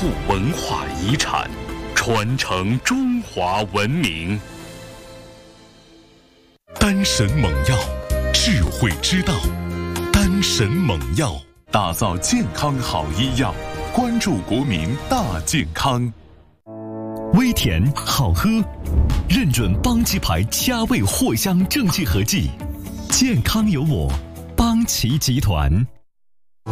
护文化遗产，传承中华文明。 丹神猛药，智慧之道。丹神猛药，打造健康好医药，关注国民大健康。 微甜好喝，认准邦吉牌佳味藿香正气合剂，健康有我，邦奇集团。